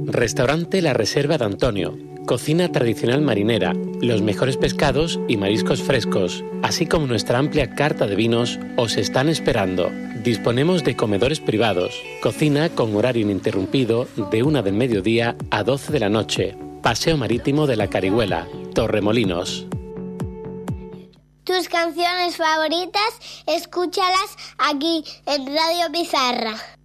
Restaurante La Reserva de Antonio. Cocina tradicional marinera, los mejores pescados y mariscos frescos, así como nuestra amplia carta de vinos, os están esperando. Disponemos de comedores privados, cocina con horario ininterrumpido de 1 del mediodía a 12 de la noche. Paseo Marítimo de la Carihuela, Torremolinos. Tus canciones favoritas, escúchalas aquí en Radio Pizarra.